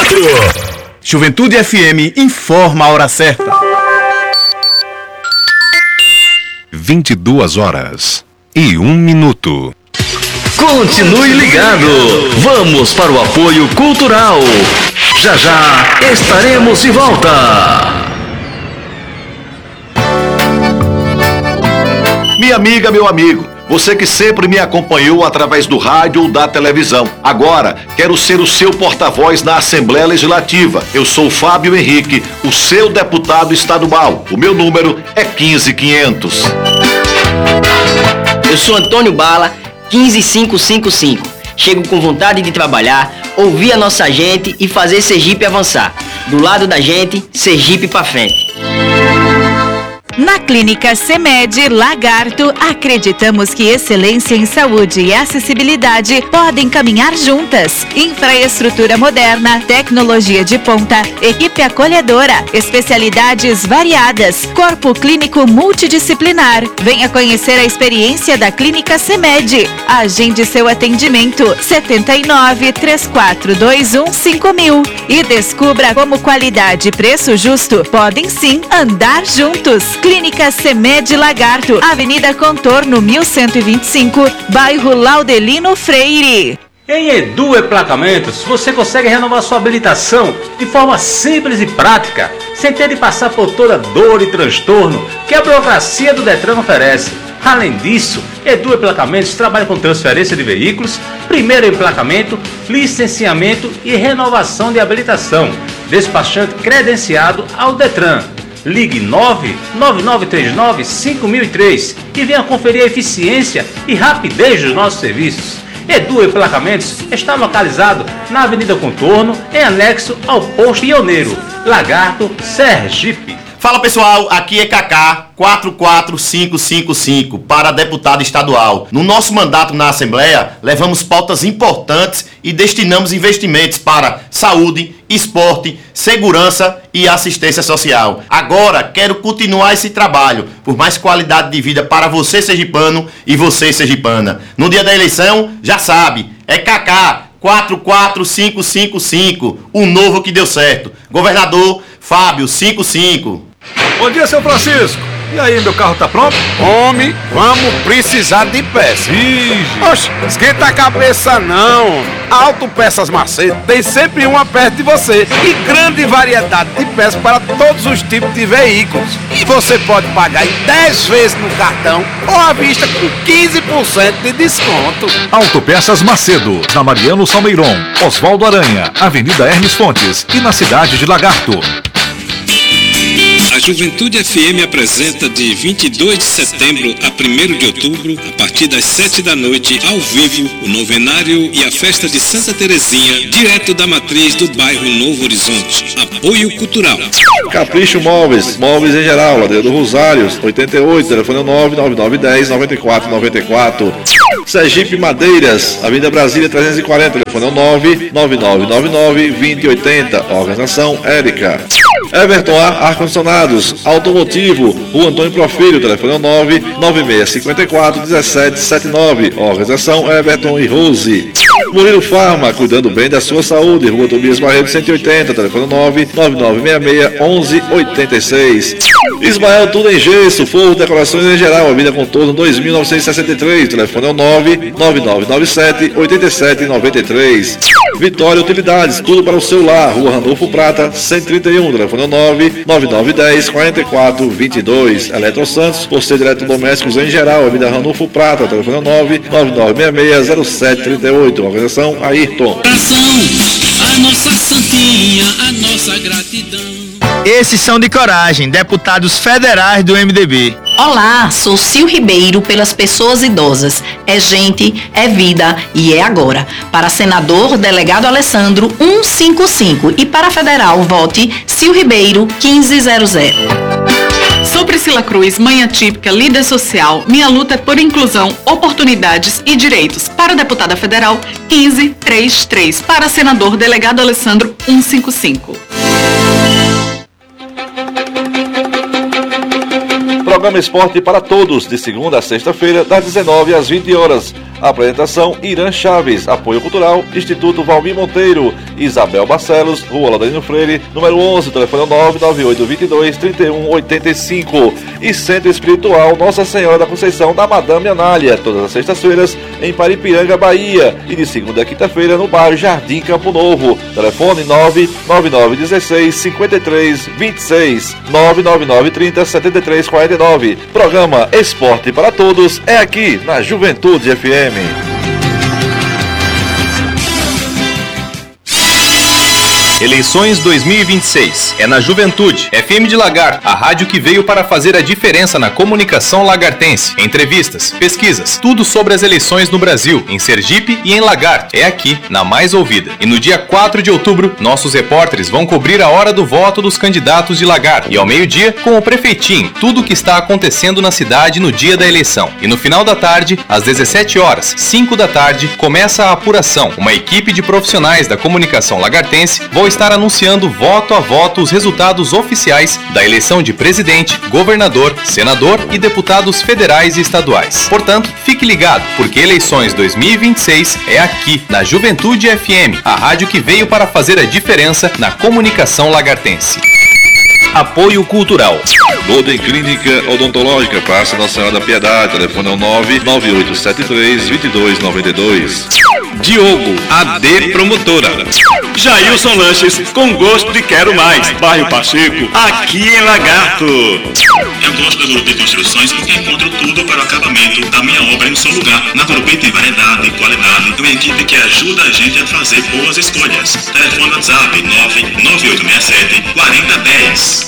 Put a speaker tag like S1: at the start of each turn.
S1: Juventude FM informa a hora certa.
S2: 22h01.
S3: Continue ligado. Vamos para o apoio cultural. Já já estaremos de volta.
S4: Minha amiga, meu amigo, você que sempre me acompanhou através do rádio ou da televisão. Agora, quero ser o seu porta-voz na Assembleia Legislativa. Eu sou Fábio Henrique, o seu deputado estadual. O meu número é 15500.
S5: Eu sou Antônio Bala, 15555. Chego com vontade de trabalhar, ouvir a nossa gente e fazer Sergipe avançar. Do lado da gente, Sergipe pra frente.
S6: Na Clínica CEMED Lagarto, acreditamos que excelência em saúde e acessibilidade podem caminhar juntas. Infraestrutura moderna, tecnologia de ponta, equipe acolhedora, especialidades variadas, corpo clínico multidisciplinar. Venha conhecer a experiência da Clínica CEMED. Agende seu atendimento 7934215000 e descubra como qualidade e preço justo podem sim andar juntos. Clínica CEMED Lagarto, Avenida Contorno 1125, bairro Laudelino Freire.
S7: Em Edu Emplacamentos, você consegue renovar sua habilitação de forma simples e prática, sem ter de passar por toda dor e transtorno que a burocracia do Detran oferece. Além disso, Edu Emplacamentos trabalha com transferência de veículos, primeiro emplacamento, licenciamento e renovação de habilitação, despachante credenciado ao Detran. Ligue 99939-5003 e venha conferir a eficiência e rapidez dos nossos serviços. Edu Emplacamentos está localizado na Avenida Contorno, em anexo ao Posto Pioneiro, Lagarto, Sergipe.
S8: Fala pessoal, aqui é Kaká 44555 para deputado estadual. No nosso mandato na Assembleia, levamos pautas importantes e destinamos investimentos para saúde, esporte, segurança e assistência social. Agora, quero continuar esse trabalho por mais qualidade de vida para você sergipano e você sergipana. No dia da eleição, já sabe, é Kaká 44555, o novo que deu certo. Governador Fábio 55.
S9: Bom dia, seu Francisco. E aí, meu carro tá pronto?
S10: Homem, vamos precisar de peças. Oxe, esquenta a cabeça não. Autopeças Macedo tem sempre uma perto de você e grande variedade de peças para todos os tipos de veículos. E você pode pagar em 10 vezes no cartão ou à vista com 15% de desconto.
S9: Autopeças Macedo, na Mariano Salmeiron, Oswaldo Aranha, Avenida Hermes Fontes e na cidade de Lagarto.
S11: A Juventude FM apresenta de 22 de setembro a 1º de outubro, a partir das 7 da noite, ao vivo, o novenário e a festa de Santa Terezinha, direto da matriz do bairro Novo Horizonte. Apoio cultural.
S4: Capricho Móveis, móveis em geral, Ladeira do Rosário, 88, telefone 99910-9494. Sergipe Madeiras, Avenida Brasília 340, telefone 99999-2080, organização Érica. Everton Ar-Condicionados, Automotivo, Rua Antônio Profílio, telefone 99654-1779, organização Everton e Rose. Murilo Farma, cuidando bem da sua saúde, Rua Tobias Barreto 180, telefone 99966-1186. Ismael Tudo em Gesso, Forro Decorações em Geral, Avenida Contorno 2963, telefone 99997-8793. Vitória Utilidades, tudo para o seu lar, Rua Ranulfo Prata 131, telefone 99910-4422. Eletro Santos, você de eletrodomésticos em geral, Avenida Ranulfo Prata, telefone 99966-0738, organização Ayrton.
S11: A nossa santinha, a nossa gratidão.
S1: Esses são de coragem, deputados federais do MDB.
S12: Olá, sou Sil Ribeiro pelas pessoas idosas. É gente, é vida e é agora. Para senador, delegado Alessandro 155 e para federal, vote Sil Ribeiro 1500.
S13: Sou Priscila Cruz, mãe atípica, líder social. Minha luta é por inclusão, oportunidades e direitos. Para deputada federal, 1533. Para senador, delegado Alessandro 155.
S4: Programa Esporte para Todos, de segunda a sexta-feira, das 19 às 20 horas.
S2: Apresentação Irã Chaves. Apoio Cultural Instituto Valmir Monteiro. Isabel Barcelos, Rua Laurentino Freire, número 11, telefone 998223185. E Centro Espiritual Nossa Senhora da Conceição da Madame Anália, todas as sextas-feiras em Paripiranga, Bahia, e de segunda a quinta-feira no bairro Jardim Campo Novo. Telefone 99916-5326, 99930-7349. Programa Esporte para Todos é aqui na Juventude FM.
S14: Eleições 2026. É na Juventude. FM de Lagarto, a rádio que veio para fazer a diferença na comunicação lagartense. Entrevistas, pesquisas, tudo sobre as eleições no Brasil, em Sergipe e em Lagarto. É aqui, na mais ouvida. E no dia 4 de outubro, nossos repórteres vão cobrir a hora do voto dos candidatos de Lagarto. E ao meio-dia, com o prefeitinho, tudo o que está acontecendo na cidade no dia da eleição. E no final da tarde, às 17 horas, 5 da tarde, começa a apuração. Uma equipe de profissionais da comunicação lagartense vão estar anunciando voto a voto os resultados oficiais da eleição de presidente, governador, senador e deputados federais e estaduais. Portanto, fique ligado, porque eleições 2026 é aqui, na Juventude FM, a rádio que veio para fazer a diferença na comunicação lagartense. Apoio Cultural.
S15: Golden Clínica Odontológica, Praça Nossa Senhora da Piedade, telefone é o 99873-2292.
S11: Diogo, AD Promotora. Jailson Lanches, com gosto de quero mais. Bairro Pacheco, aqui em Lagarto.
S16: Eu gosto da Gurupi Construções porque encontro tudo para o acabamento da minha obra em um só lugar. Na Gurupi tem variedade e qualidade. É uma equipe que ajuda a gente a fazer boas escolhas. Telefone WhatsApp 99867-4010.